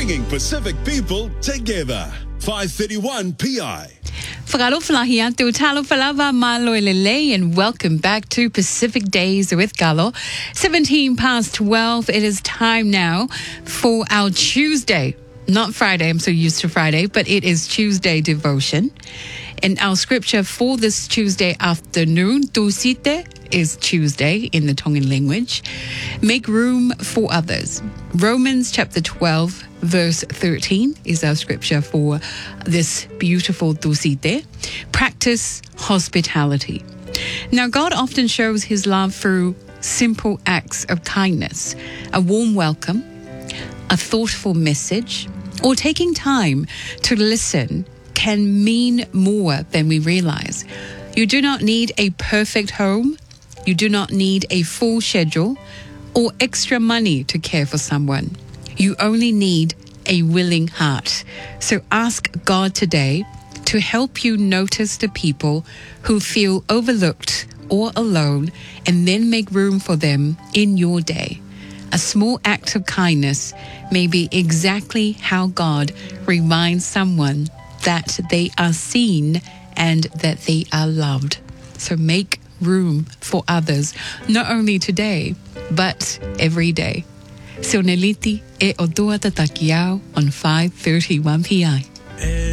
bringing Pacific people together. 531 PI. And welcome back to Pacific Days with Galo. 17 past 12. It is time now for our Tuesday, not Friday, I'm so used to Friday, but it is Tuesday devotion. And our scripture for this Tuesday afternoon, Tusite, is Tuesday in the Tongan language. Make room for others. Romans chapter 12, verse 13 is our scripture for this beautiful Tusite. Practice hospitality. Now, God often shows his love through simple acts of kindness, a warm welcome, a thoughtful message, or taking time to listen can mean more than we realize. You do not need a perfect home. You do not need a full schedule or extra money to care for someone. You only need a willing heart. So ask God today to help you notice the people who feel overlooked or alone, and then make room for them in your day. A small act of kindness may be exactly how God reminds someone that they are seen and that they are loved. So make room for others, not only today, but every day. Sioneliti e Otua Tatakiao on 531 PI.